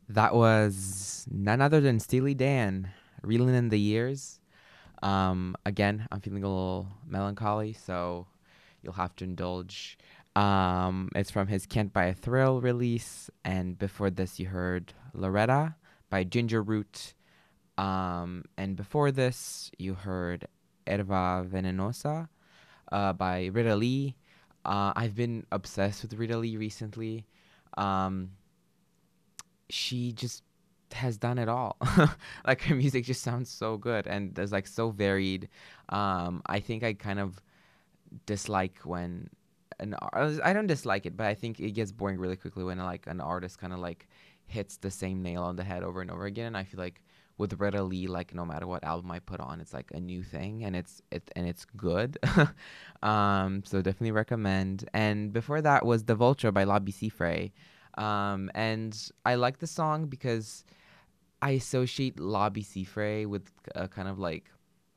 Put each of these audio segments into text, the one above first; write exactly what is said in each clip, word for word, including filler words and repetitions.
That was none other than Steely Dan, Reeling in the Years. Um, again, I'm feeling a little melancholy, so you'll have to indulge. Um, it's from his Can't Buy a Thrill release, and before this, you heard Loretta by Ginger Root. Um, and before this, you heard Erva Venenosa uh, by Rita Lee. Uh, I've been obsessed with Rita Lee recently. Um, she just has done it all. Like her music just sounds so good and there's like so varied. Um, I think I kind of dislike when an ar- I don't dislike it, but I think it gets boring really quickly when like an artist kind of like hits the same nail on the head over and over again. And I feel like with Retta Lee, like no matter what album I put on, it's like a new thing and it's it and it's good. Um, so definitely recommend. And before that was The Vulture by La Bicifre. Um, and I like the song because I associate La Bicifre with a kind of like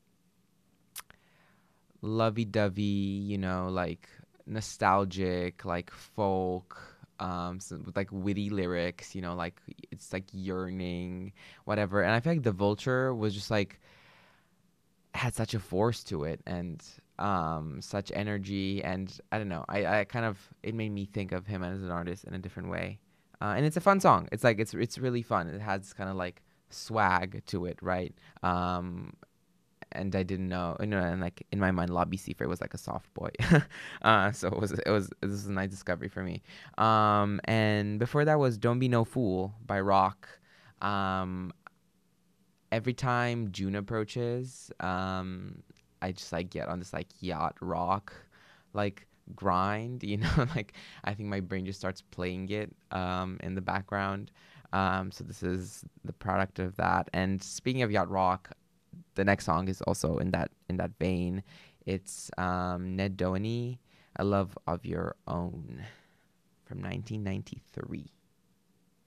lovey-dovey, you know, like nostalgic, like folk, um, so with like witty lyrics, you know, like it's like yearning, whatever. And I feel like The Vulture was just like had such a force to it and um such energy and I don't know. I, I kind of it made me think of him as an artist in a different way. Uh, and it's a fun song. It's like it's it's really fun. It has kind of like swag to it, right? Um and I didn't know, you know, and like in my mind, Lobby Seafray was like a soft boy, uh, so it was it was this was a nice discovery for me. Um, and before that was "Don't Be No Fool" by Rock. Um, every time June approaches, um, I just like get on this like yacht rock, like grind, you know, like I think my brain just starts playing it um in the background. Um, so this is the product of that. And speaking of yacht rock, the next song is also in that in that vein. It's um, Ned Doheny, "A Love of Your Own" from nineteen ninety-three.